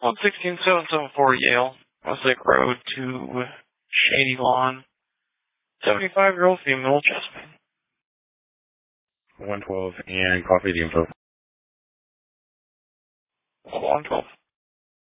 116-774 Yale, Westlake Road to Shady Lawn. 75-year-old female chessman. 112 and copy the info. 112.